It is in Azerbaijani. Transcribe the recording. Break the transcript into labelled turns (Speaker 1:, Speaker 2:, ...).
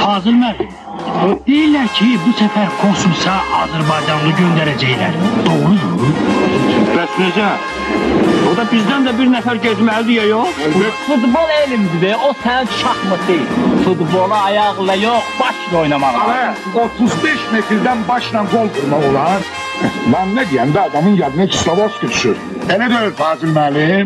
Speaker 1: Fazıl müəllim, deyirlər ki, bu səfər konsulsa Azərbaycanlı göndərəcəklər. Doğrudur?
Speaker 2: Bəs necə? O da bizdən də bir nəfər gezməlidir ya, yox?
Speaker 3: Futbol elmdir, o sənin şahmat deyil. Futbolu ayaqla yox, başla oynamalı.
Speaker 4: Ala, 35 metrdən başla gol vurmaq olar. Lan ne deyəndə adamın yadına Kislovoski düşür. Elə deyil Fazıl müəllim.